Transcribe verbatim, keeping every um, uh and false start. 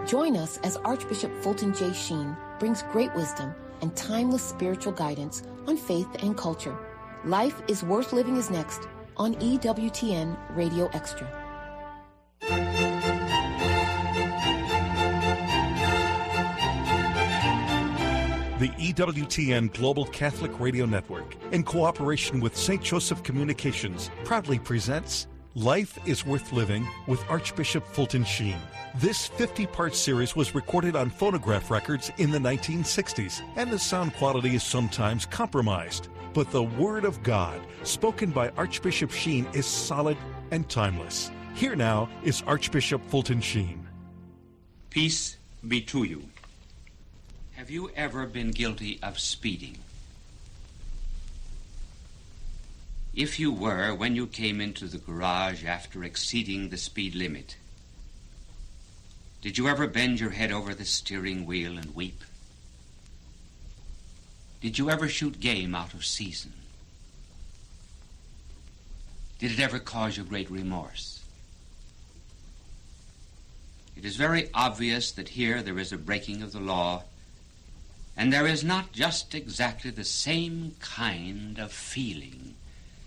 Join us as Archbishop Fulton J. Sheen brings great wisdom and timeless spiritual guidance on faith and culture. Life is Worth Living is next on E W T N Radio Extra. The E W T N Global Catholic Radio Network, in cooperation with Saint Joseph Communications, proudly presents Life is Worth Living with Archbishop Fulton Sheen. This fifty-part series was recorded on phonograph records in the nineteen sixties, and the sound quality is sometimes compromised. But the Word of God, spoken by Archbishop Sheen, is solid and timeless. Here now is Archbishop Fulton Sheen. Peace be to you. Have you ever been guilty of speeding? If you were, when you came into the garage after exceeding the speed limit, did you ever bend your head over the steering wheel and weep? Did you ever shoot game out of season? Did it ever cause you great remorse? It is very obvious that here there is a breaking of the law, and there is not just exactly the same kind of feeling